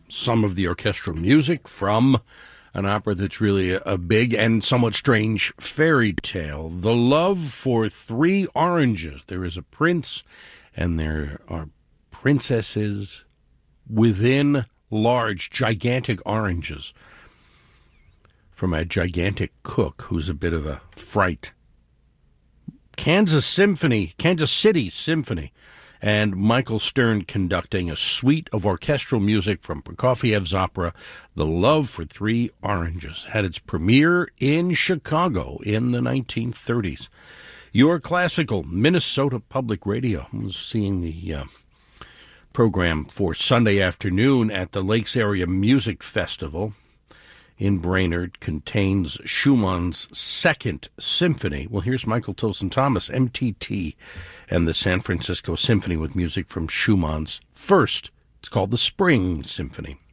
some of the orchestral music from an opera that's really a big and somewhat strange fairy tale, The Love for Three Oranges. There is a prince, and there are princesses within large, gigantic oranges from a gigantic cook who's a bit of a fright. Kansas City Symphony, and Michael Stern conducting a suite of orchestral music from Prokofiev's opera, The Love for Three Oranges. Had its premiere in Chicago in the 1930s. Your Classical, Minnesota Public Radio. I was seeing the program for Sunday afternoon at the Lakes Area Music Festival in Brainerd. Contains Schumann's Second Symphony. Well, here's Michael Tilson Thomas, MTT, and the San Francisco Symphony with music from Schumann's First. It's called the Spring Symphony.